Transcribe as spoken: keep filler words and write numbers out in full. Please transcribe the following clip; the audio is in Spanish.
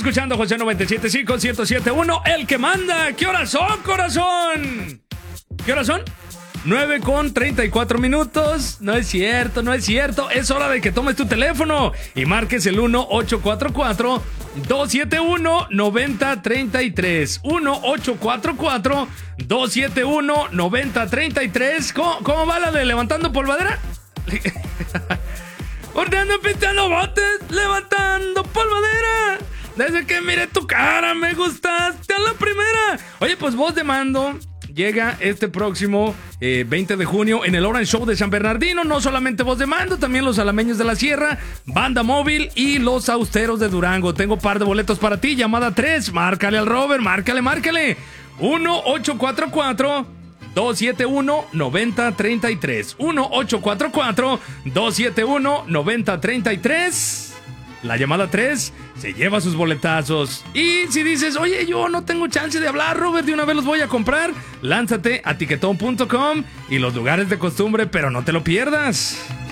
escuchando José noventa y siete punto cinco, ciento siete punto uno, el que manda. ¿Qué horas son, corazón? ¿Qué horas son? nueve con treinta y cuatro minutos. No es cierto, no es cierto. Es hora de que tomes tu teléfono y marques el uno ocho cuatro cuatro, dos siete uno, nueve cero tres tres. uno ocho cuatro cuatro, dos siete uno, nueve cero tres tres. ¿Cómo, ¿Cómo va la de levantando polvadera? Ordenando, pintando botes, levantando polvadera. Desde que miré tu cara me gustaste a la primera. Oye, pues Voz de Mando llega este próximo eh, veinte de junio en el Orange Show de San Bernardino. No solamente Voz de Mando, también los Alameños de la Sierra, Banda Móvil y los Austeros de Durango. Tengo un par de boletos para ti. Llamada tres. Márcale al Robert, márcale, márcale. uno ocho cuatro cuatro, dos siete uno, nueve cero tres tres. uno ocho cuatro cuatro, dos siete uno, nueve cero tres tres. La llamada tres se lleva sus boletazos. Y si dices, oye, yo no tengo chance de hablar, Robert, de una vez los voy a comprar, lánzate a tiquetón punto com y los lugares de costumbre, pero no te lo pierdas.